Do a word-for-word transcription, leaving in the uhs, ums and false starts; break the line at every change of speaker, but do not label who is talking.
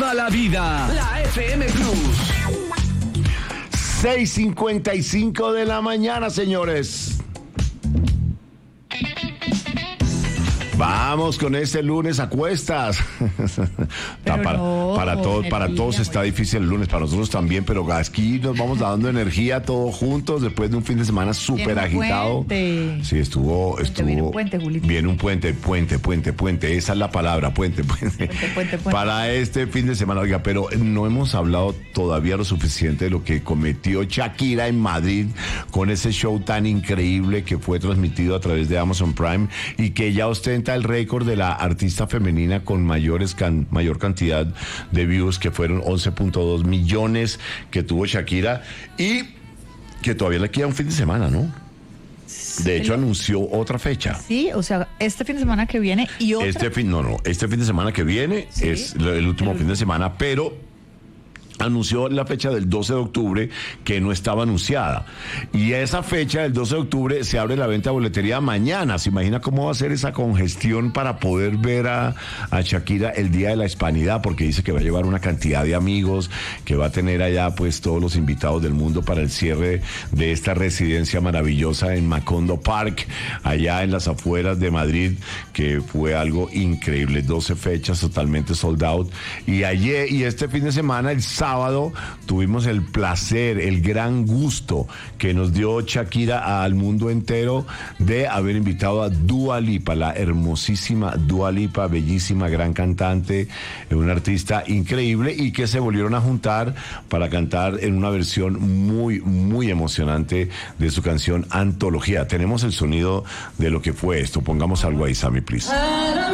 toda la vida. La F M Plus.
seis cincuenta y cinco de la mañana, señores. Vamos con este lunes a cuestas.
Pero
para,
no,
para, todo,
energía,
para todos está
muy...
difícil el lunes, para nosotros también, pero aquí nos vamos dando energía todos juntos después de un fin de semana súper agitado.
Puente.
Sí, estuvo, estuvo.
Viene un puente, Julito.
Viene un puente, puente, puente, puente. Esa es la palabra, puente, puente.
Puente, puente, puente.
Para este fin de semana, oiga, pero no hemos hablado todavía lo suficiente de lo que cometió Shakira en Madrid con ese show tan increíble que fue transmitido a través de Amazon Prime y que ya ostenta el récord de la artista femenina con mayores can, mayor cantidad de views, que fueron once punto dos millones que tuvo Shakira, y que todavía le queda un fin de semana, ¿no? De hecho, anunció otra fecha.
Sí, o sea, este fin de semana que viene y otra.
Este fin, no, no, este fin de semana que viene ¿sí? es el último el... fin de semana, pero anunció la fecha del doce de octubre que no estaba anunciada, y esa fecha del doce de octubre se abre la venta de boletería mañana. ¿Se imagina cómo va a ser esa congestión para poder ver a, a Shakira el día de la Hispanidad? Porque dice que va a llevar una cantidad de amigos, que va a tener allá pues todos los invitados del mundo para el cierre de esta residencia maravillosa en Macondo Park, allá en las afueras de Madrid, que fue algo increíble. doce fechas totalmente sold out, y ayer y este fin de semana, el sábado sábado tuvimos el placer, el gran gusto que nos dio Shakira al mundo entero de haber invitado a Dua Lipa, la hermosísima Dua Lipa, bellísima, gran cantante, una artista increíble, y que se volvieron a juntar para cantar en una versión muy, muy emocionante de su canción Antología. Tenemos el sonido de lo que fue esto. Pongamos algo ahí, Sammy, please.